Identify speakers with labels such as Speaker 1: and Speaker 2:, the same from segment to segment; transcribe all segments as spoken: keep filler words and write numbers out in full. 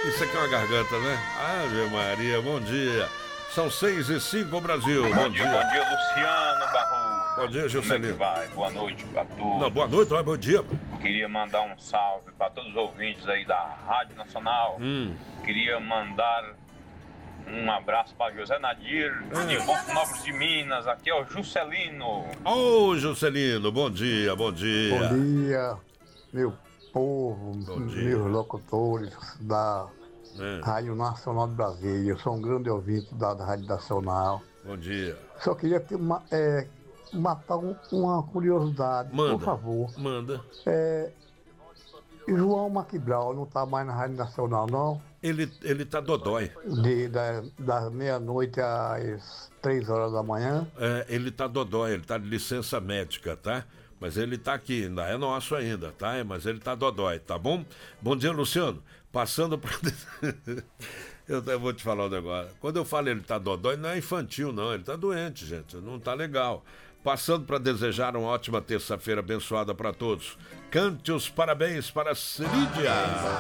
Speaker 1: Isso aqui é uma garganta, né? Ave Maria, bom dia. São seis e cinco, Brasil. Bom,
Speaker 2: Bom
Speaker 1: dia.
Speaker 2: dia, bom dia, Luciano Barroso.
Speaker 1: Bom dia, Juscelino.
Speaker 2: Como é que vai? Boa noite pra todos.
Speaker 1: Não, boa noite, não é bom dia.
Speaker 2: Queria mandar um salve pra todos os ouvintes aí da Rádio Nacional.
Speaker 1: Hum.
Speaker 2: Queria mandar um abraço pra José Nadir,
Speaker 1: É.
Speaker 2: de Porto Novos de Minas. Aqui é o Juscelino.
Speaker 1: Ô, Juscelino, bom dia, bom dia.
Speaker 3: Bom dia, meu povo,
Speaker 1: Bom dia.
Speaker 3: meus locutores da
Speaker 1: É.
Speaker 3: Rádio Nacional de Brasília. Eu sou um grande ouvinte da, da Rádio Nacional.
Speaker 1: Bom dia.
Speaker 3: Só queria ter uma, é, matar um- uma curiosidade,
Speaker 1: Manda.
Speaker 3: por favor.
Speaker 1: Manda.
Speaker 3: É, João Maquibral não está mais na Rádio Nacional, não?
Speaker 1: Ele, ele tá dodói.
Speaker 3: De, da, das meia-noite às três horas da manhã.
Speaker 1: É, ele tá dodói, ele tá de licença médica, tá? Mas ele tá aqui, ainda é nosso ainda, tá? Mas ele tá dodói, tá bom? Bom dia, Luciano. Passando por... eu até vou te falar um negócio. Quando eu falo ele tá dodói, não é infantil, não. Ele tá doente, gente. Não tá legal. Passando para desejar uma ótima terça-feira abençoada para todos. Cante os parabéns para a Celídia.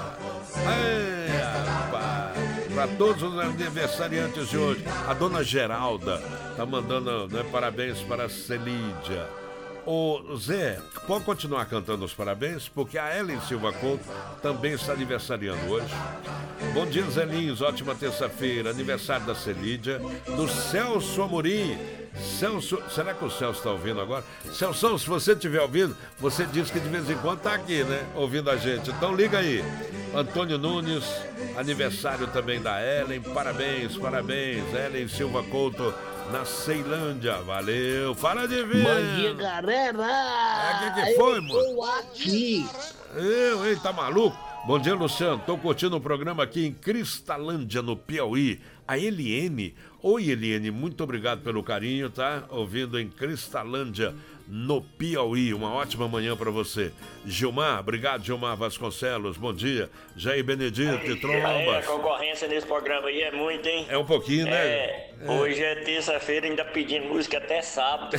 Speaker 1: É, rapaz. Para todos os aniversariantes de hoje. A dona Geralda tá mandando, né, parabéns para a Celídia. Ô Zé, pode continuar cantando os parabéns? Porque a Ellen Silva Couto também está aniversariando hoje. Bom dia, Zelinhos, ótima terça-feira. Aniversário da Celídia, do Celso Amorim. Celso, será que o Celso está ouvindo agora? Celso, se você estiver ouvindo, você diz que de vez em quando está aqui, né? Ouvindo a gente. Então liga aí. Antônio Nunes, aniversário também da Ellen. Parabéns, parabéns. Ellen Silva Couto, na Ceilândia. Valeu. Fala de ver.
Speaker 4: Bom dia, galera!
Speaker 1: É, que que foi,
Speaker 4: eu
Speaker 1: mano?
Speaker 4: tô aqui!
Speaker 1: Eu, hein, tá maluco? Bom dia, Luciano. Tô curtindo o programa aqui em Cristalândia, no Piauí. A Eliene. Oi, Eliene, muito obrigado pelo carinho, tá? Ouvindo em Cristalândia, no Piauí. Uma ótima manhã pra você. Gilmar, obrigado, Gilmar Vasconcelos. Bom dia. Jair Benedito e
Speaker 5: É, a
Speaker 1: Trombas.
Speaker 5: concorrência nesse programa aí é muito, hein?
Speaker 1: É um pouquinho, né?
Speaker 5: É, hoje é terça-feira, ainda pedindo música até sábado.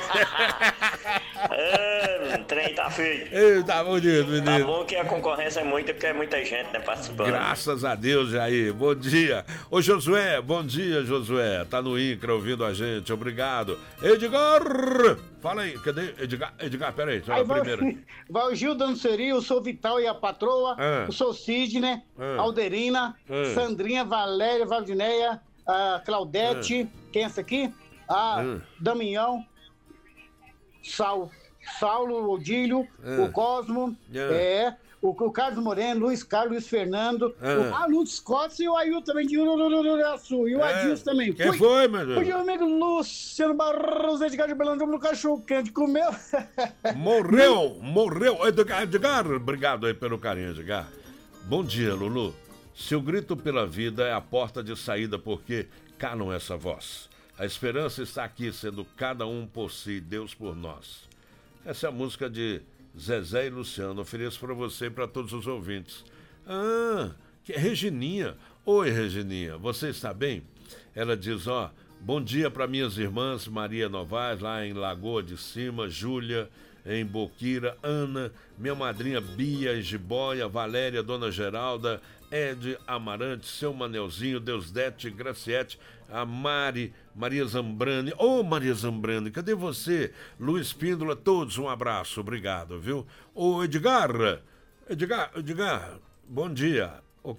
Speaker 5: É, o trem tá feio.
Speaker 1: Ei, tá bonito,
Speaker 5: Tá
Speaker 1: menino.
Speaker 5: bom que a concorrência é muita, porque é muita gente, né, participando.
Speaker 1: Graças a Deus, Jair. Bom dia. Ô, Josué, bom dia, Josué. Tá no INCRA ouvindo a gente. Obrigado. Edgar! Fala aí. Cadê? Edgar, Edgar, peraí. Só a
Speaker 6: Aí vai,
Speaker 1: primeira.
Speaker 6: vai o Gil Dançeri, eu sou Vital e a patroa,
Speaker 1: Ah.
Speaker 6: eu sou Sidney,
Speaker 1: Ah.
Speaker 6: Alderina,
Speaker 1: Ah.
Speaker 6: Sandrinha, Valéria, Valdineia, a Claudete, quem é essa aqui? A
Speaker 1: Ah.
Speaker 6: Damião, Sal, Saulo, Odílio,
Speaker 1: Ah.
Speaker 6: o Cosmo,
Speaker 1: Ah.
Speaker 6: é, o, o Carlos Moreno, Luiz Carlos, Luiz Fernando,
Speaker 1: Ah.
Speaker 6: o Aluto Scott e o Ailton também de Ururaçu, e o
Speaker 1: É.
Speaker 6: Adilson também.
Speaker 1: Quem
Speaker 6: Fui.
Speaker 1: foi, meu
Speaker 6: O
Speaker 1: Deus?
Speaker 6: meu amigo Luciano Barroso, Edgar de Belândia, no cachorro quente comeu.
Speaker 1: Morreu, morreu. Edgar, Edgar, obrigado aí pelo carinho, Edgar. Bom dia, Lulu. Seu grito pela vida é a porta de saída, porque calam essa voz. A esperança está aqui, sendo cada um por si, Deus por nós. Essa é a música de Zezé e Luciano. Ofereço para você e para todos os ouvintes. Ah, que é Regininha. Oi, Regininha, você está bem? Ela diz, ó, bom dia para minhas irmãs, Maria Novaes, lá em Lagoa de Cima, Júlia, em Boquira, Ana, minha madrinha Bia, em Jiboia, Valéria, Dona Geralda, Ed Amarante, seu Manelzinho, Deusdete, Graciete, a Mari, Maria Zambrani. Ô, Maria Zambrani, cadê você? Luiz Píndola, todos um abraço, obrigado, viu? Ô, Edgar, Edgar, Edgar, bom dia.